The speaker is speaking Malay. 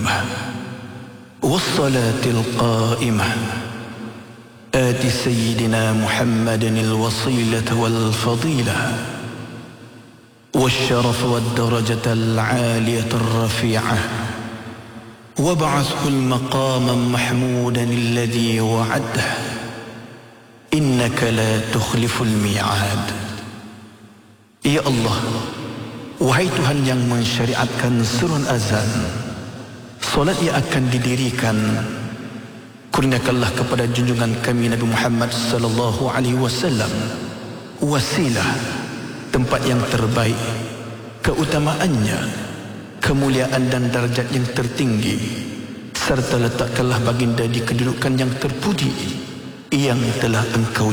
القيمة والصلاة القائمة آت سيدنا محمد الوصيلة والفضيلة والشرف والدرجة العالية الرفيعة وابعثه المقام محمودا الذي وعده إنك لا تخلف الميعاد. Ya Allah, wahai Tuhan yang mensyariatkan surun azan, solat yang akan didirikan, kurniakanlah kepada junjungan kami Nabi Muhammad sallallahu alaihi wasallam wasilah, tempat yang terbaik, keutamaannya, kemuliaan dan darjat yang tertinggi, serta letakkanlah baginda di kedudukan yang terpuji yang telah Engkau